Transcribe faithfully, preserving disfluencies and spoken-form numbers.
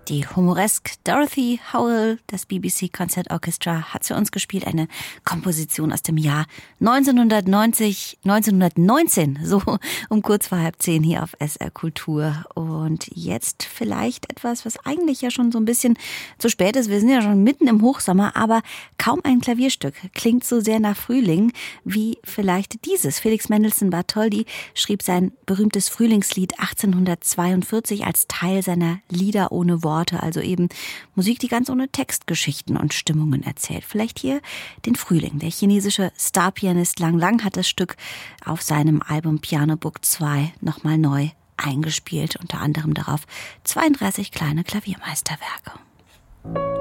Die Humoresk Dorothy Howell, das B B C Concert Orchestra, hat für uns gespielt eine Komposition aus dem Jahr neunzehnhundertneunzig, neunzehnhundertneunzehn, so um kurz vor halb zehn hier auf S R Kultur. Und jetzt vielleicht etwas, was eigentlich ja schon so ein bisschen zu spät ist. Wir sind ja schon mitten im Hochsommer, aber kaum ein Klavierstück klingt so sehr nach Frühling wie vielleicht dieses. Felix Mendelssohn Bartholdy schrieb sein berühmtes Frühlingslied achtzehnhundertzweiundvierzig als Teil seiner Lieder ohne Worte. Also eben Musik, die ganz ohne Textgeschichten und Stimmungen erzählt. Vielleicht hier den Frühling. Der chinesische Starpianist Lang Lang hat das Stück auf seinem Album Piano Book zwei nochmal neu eingespielt. Unter anderem darauf zweiunddreißig kleine Klaviermeisterwerke.